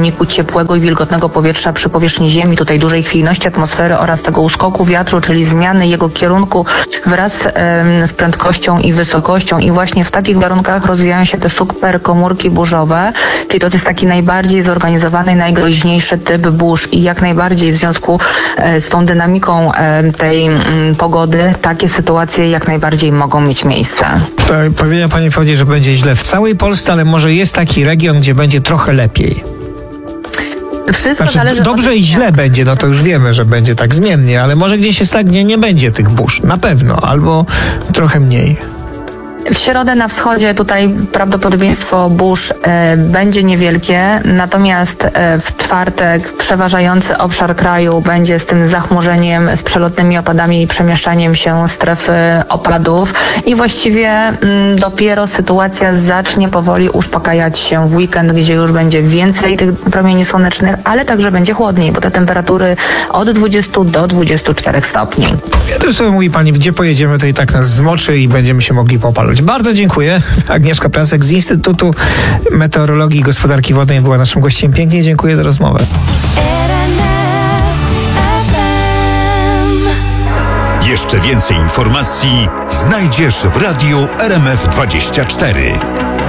wyniku ciepłego i wilgotnego powietrza przy powierzchni Ziemi, tutaj dużej chwiejności atmosfery oraz tego uskoku wiatru, czyli zmiany jego kierunku wraz z prędkością i wysokością. I właśnie w takich warunkach rozwijają się te superkomórki burzowe, czyli to jest taki najbardziej zorganizowany, najgroźniejszy typ burz i jak najbardziej w związku z tą dynamiką tej pogody takie sytuacje jak najbardziej mogą mieć miejsce. To powiedziała pani wchodzi, że będzie źle w całej Polsce, ale może jest taki region, gdzie będzie trochę lepiej. Wszystko zależy dobrze od... i źle będzie, no to już wiemy, że będzie tak zmiennie, ale może gdzieś jest tak, gdzie nie będzie tych burz. Na pewno, albo trochę mniej. W środę na wschodzie tutaj prawdopodobieństwo burz będzie niewielkie, natomiast w czwartek przeważający obszar kraju będzie z tym zachmurzeniem, z przelotnymi opadami i przemieszczaniem się strefy opadów i właściwie dopiero sytuacja zacznie powoli uspokajać się w weekend, gdzie już będzie więcej tych promieni słonecznych, ale także będzie chłodniej, bo te temperatury od 20 do 24 stopni. Ja też sobie mówi pani, gdzie pojedziemy, to i tak nas zmoczy i będziemy się mogli popalać. Bardzo dziękuję. Agnieszka Prasek z Instytutu Meteorologii i Gospodarki Wodnej była naszym gościem. Pięknie dziękuję za rozmowę. Jeszcze więcej informacji znajdziesz w Radiu RMF24.